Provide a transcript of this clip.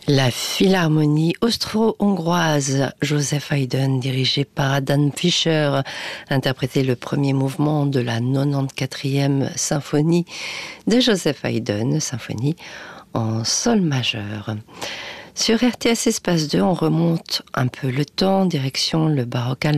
La Philharmonie austro-hongroise Joseph Haydn, dirigée par Adam Fischer, interprétait le premier mouvement de la 94e symphonie de Joseph Haydn, symphonie en sol majeur. Sur RTS Espace 2, on remonte un peu le temps, direction le baroque allemand.